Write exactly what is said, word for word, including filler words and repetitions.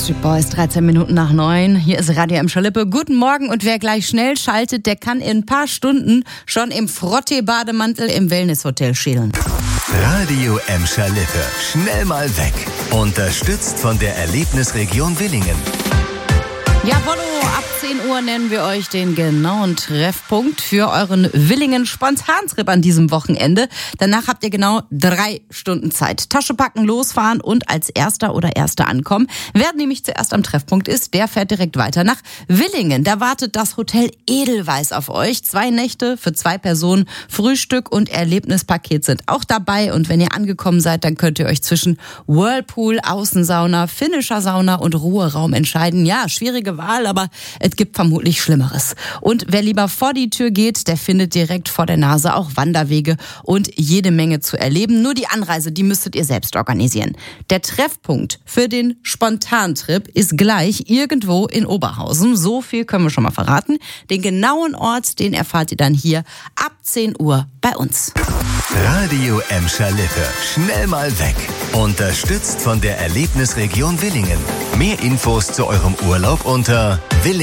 Backstreet Boys, dreizehn Minuten nach neun. Hier ist Radio Emscher Lippe. Guten Morgen, und wer gleich schnell schaltet, der kann in ein paar Stunden schon im Frottee-Bademantel im Wellnesshotel schälen. Radio Emscher Lippe. Schnell mal weg. Unterstützt von der Erlebnisregion Willingen. Jawollo, ab zehn Uhr nennen wir euch den genauen Treffpunkt für euren Willingen-Spontantrip an diesem Wochenende. Danach habt ihr genau drei Stunden Zeit. Tasche packen, losfahren und als Erster oder Erste ankommen. Wer nämlich zuerst am Treffpunkt ist, der fährt direkt weiter nach Willingen. Da wartet das Hotel Edelweiss auf euch. Zwei Nächte für zwei Personen. Frühstück und Erlebnispaket sind auch dabei. Und wenn ihr angekommen seid, dann könnt ihr euch zwischen Whirlpool, Außensauna, finnischer Sauna und Ruheraum entscheiden. Ja, schwierige Wahl, aber es gibt vermutlich Schlimmeres. Und wer lieber vor die Tür geht, der findet direkt vor der Nase auch Wanderwege und jede Menge zu erleben. Nur die Anreise, die müsstet ihr selbst organisieren. Der Treffpunkt für den Spontantrip ist gleich irgendwo in Oberhausen. So viel können wir schon mal verraten. Den genauen Ort, den erfahrt ihr dann hier ab zehn Uhr bei uns. Radio Emscher Lippe. Schnell mal weg. Unterstützt von der Erlebnisregion Willingen. Mehr Infos zu eurem Urlaub unter Willingen.